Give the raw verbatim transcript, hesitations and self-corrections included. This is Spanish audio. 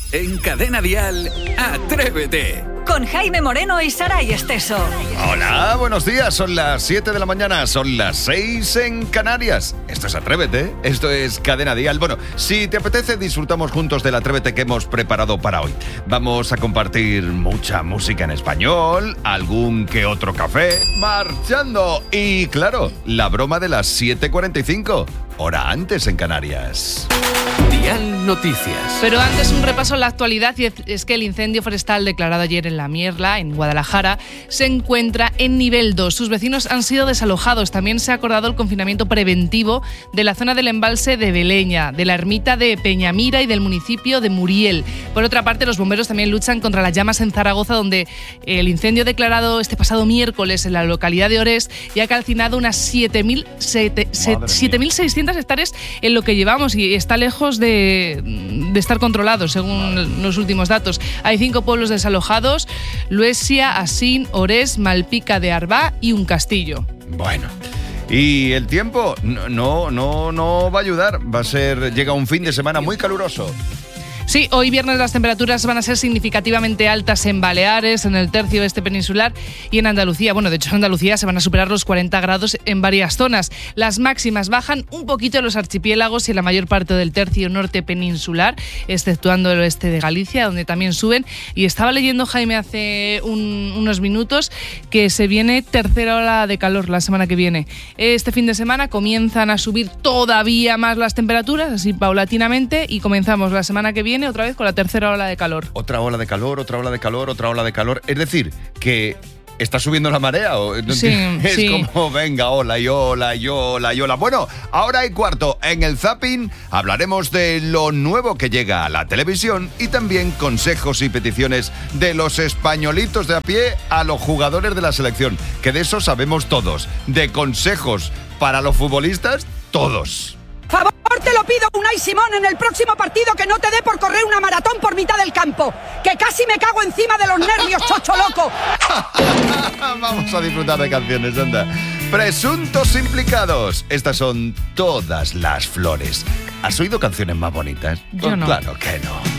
En Cadena Dial, Atrévete. Con Jaime Moreno y Saray Esteso. Hola, buenos días. Son las siete de la mañana, son las seis en Canarias. Esto es Atrévete, esto es Cadena Dial. Bueno, si te apetece, disfrutamos juntos del Atrévete que hemos preparado para hoy. Vamos a compartir mucha música en español, algún que otro café, marchando. Y claro, la broma de las siete cuarenta y cinco, hora antes en Canarias. Dial Noticias. Pero antes un repaso a la actualidad, y es que el incendio forestal declarado ayer en La Mierla, en Guadalajara, se encuentra en nivel dos. Sus vecinos han sido desalojados. También se ha acordado el confinamiento preventivo de la zona del embalse de Beleña, de la ermita de Peñamira y del municipio de Muriel. Por otra parte, los bomberos también luchan contra las llamas en Zaragoza, donde el incendio declarado este pasado miércoles en la localidad de Orés ya ha calcinado unas siete mil seiscientas hectáreas en lo que llevamos, y está lejos de, de estar controlado, según Madre. los últimos datos. Hay cinco pueblos desalojados: Luesia, Asín, Orés, Malpica de Arbá y un castillo. Bueno, y el tiempo no, no, no, no va a ayudar. Va a ser, llega un fin de semana muy caluroso. Sí, hoy viernes las temperaturas van a ser significativamente altas en Baleares, en el tercio este peninsular y en Andalucía. Bueno, de hecho en Andalucía se van a superar los cuarenta grados en varias zonas. Las máximas bajan un poquito en los archipiélagos y en la mayor parte del tercio norte peninsular, exceptuando el oeste de Galicia, donde también suben. Y estaba leyendo, Jaime, hace un, unos minutos que se viene tercera ola de calor la semana que viene. Este fin de semana comienzan a subir todavía más las temperaturas, así paulatinamente, y comenzamos la semana que viene otra vez con la tercera ola de calor. Otra ola de calor, otra ola de calor, otra ola de calor. Es decir, que está subiendo la marea. ¿O? Sí, es sí. como, venga, ola y ola y ola y ola. Bueno, ahora hay cuarto. En el Zapping hablaremos de lo nuevo que llega a la televisión y también consejos y peticiones de los españolitos de a pie a los jugadores de la selección. Que de eso sabemos todos. De consejos para los futbolistas, todos. Favor, te lo pido, Unai Simón, en el próximo partido que no te dé por correr una maratón por mitad del campo, que casi me cago encima de los nervios, chocho loco. Vamos a disfrutar de canciones, anda. Presuntos implicados. Estas son todas las flores. ¿Has oído canciones más bonitas? Yo no. Claro que no.